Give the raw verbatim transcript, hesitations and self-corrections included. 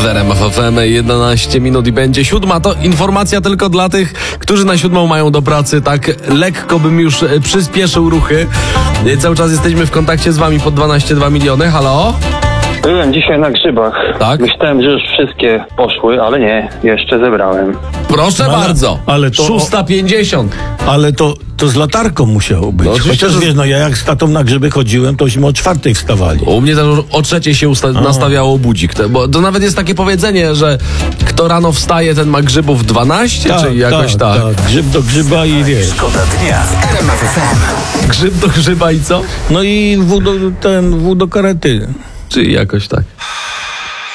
W R M F F M jedenaście minut i będzie siódma. To informacja tylko dla tych, którzy na siódmą mają do pracy. Tak lekko bym już przyspieszył ruchy. Cały czas jesteśmy w kontakcie z wami pod dwanaście przecinek dwa miliony. Halo? Byłem dzisiaj na grzybach. Tak? Myślałem, że już wszystkie poszły, ale nie, jeszcze zebrałem. Proszę Ale- bardzo. ale to- szósta pięćdziesiąt. Ale to, to z latarką musiało być. No oczywiście, Chociaż że- wiesz, no ja jak z tatą na grzyby chodziłem, tośmy o czwartej wstawali. U mnie też o trzeciej się usta- nastawiało budzik. To, bo to nawet jest takie powiedzenie, że kto rano wstaje, ten ma grzybów dwanaście, czy jakoś tak. Grzyb do grzyba i wiesz. Szkoda dnia w R M F F M. Grzyb do grzyba i co? No i wół do, ten wół do karety. Czy jakoś tak.